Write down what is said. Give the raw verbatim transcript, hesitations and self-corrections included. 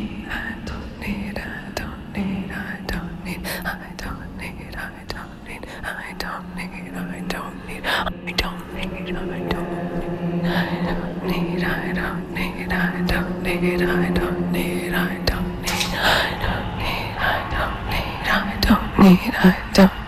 need, I don't need, I don't need, I don't need, I don't need, I don't need, I don't need, I don't need, I don't need, I don't need, I don't need, I don't need, I don't need, I don't need, I don't need, I don't need, I don't need, I don't